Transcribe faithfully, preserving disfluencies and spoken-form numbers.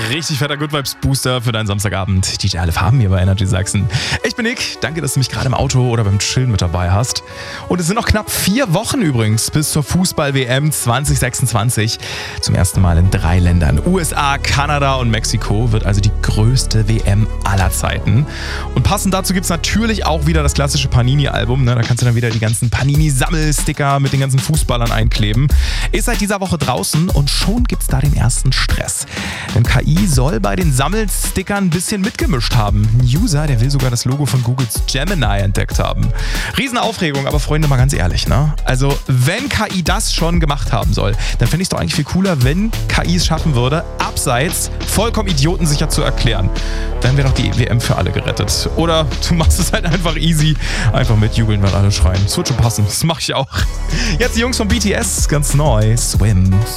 Richtig fetter Good Vibes Booster für deinen Samstagabend. D J Alle Farben hier bei Energy Sachsen. Ich bin Nick. Danke, dass du mich gerade im Auto oder beim Chillen mit dabei hast. Und es sind noch knapp vier Wochen übrigens bis zur Fußball-W M zwanzig sechsundzwanzig. Zum ersten Mal in drei Ländern. U S A, Kanada und Mexiko wird also die größte W M aller Zeiten. Und passend dazu gibt es natürlich auch wieder das klassische Panini-Album. Ne? Da kannst du dann wieder die ganzen Panini-Sammelsticker mit den ganzen Fußballern einkleben. Ist seit dieser Woche draußen und schon gibt es da den ersten Stress. Denn K I soll bei den Sammelstickern ein bisschen mitgemischt haben. Ein User, der will sogar das Logo von Googles Gemini entdeckt haben. Riesenaufregung, aber Freunde, mal ganz ehrlich, ne? Also, wenn K I das schon gemacht haben soll, dann fände ich es doch eigentlich viel cooler, wenn K I es schaffen würde, abseits vollkommen idiotensicher zu erklären. Dann wäre doch die W M für alle gerettet. Oder du machst es halt einfach easy. Einfach mitjubeln, weil alle schreien. Das wird schon passen. Das mache ich auch. Jetzt die Jungs von B T S, ganz neu. Swim.